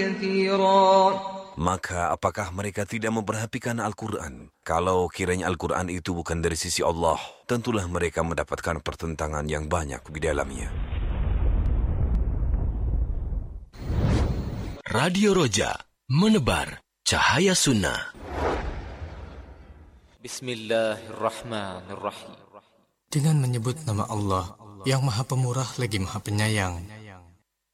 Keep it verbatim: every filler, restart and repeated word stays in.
Maka apakah mereka tidak memperhatikan Al-Quran? Kalau kiranya Al-Quran itu bukan dari sisi Allah, tentulah mereka mendapatkan pertentangan yang banyak di dalamnya. Radio Roja, menebar cahaya sunnah. Bismillahirrahmanirrahim. Dengan menyebut nama Allah yang Maha Pemurah lagi Maha Penyayang.